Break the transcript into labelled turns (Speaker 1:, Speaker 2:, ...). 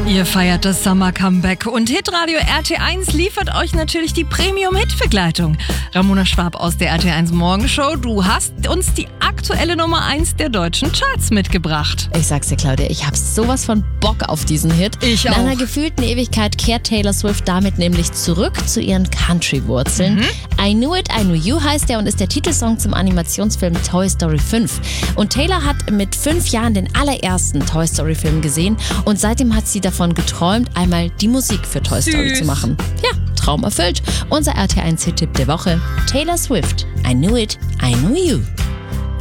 Speaker 1: Ihr feiert das Summer-Comeback und Hitradio RT1 liefert euch natürlich die Premium-Hit-Begleitung. Ramona Schwab aus der RT1 Morgenshow, du hast uns die aktuelle Nummer 1 der deutschen Charts mitgebracht.
Speaker 2: Ich sag's dir, Claudia, ich hab sowas von Bock auf diesen Hit.
Speaker 1: Ich auch.
Speaker 2: In einer gefühlten Ewigkeit kehrt Taylor Swift damit nämlich zurück zu ihren Country-Wurzeln. I Knew It, I Knew You heißt er und ist der Titelsong zum Animationsfilm Toy Story 5. Und Taylor hat mit 5 Jahren den allerersten Toy Story-Film gesehen und seitdem hat sie davon geträumt, einmal die Musik für Toy Story zu machen. Ja, Traum erfüllt. Unser RT1-Hit-Tipp der Woche: Taylor Swift, I Knew It, I Knew You.